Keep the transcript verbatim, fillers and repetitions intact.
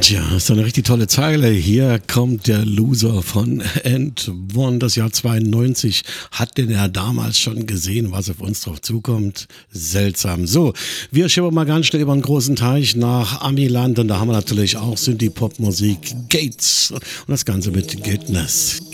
Tja, ist doch eine richtig tolle Zeile. Hier kommt der Loser von And One. Das Jahr zweiundneunzig. Hat denn er damals schon gesehen, was auf uns drauf zukommt? Seltsam. So, wir schieben mal ganz schnell über den großen Teich nach Amiland. Und da haben wir natürlich auch Synthie-Pop-Musik. Gates. Und das Ganze mit Goodness.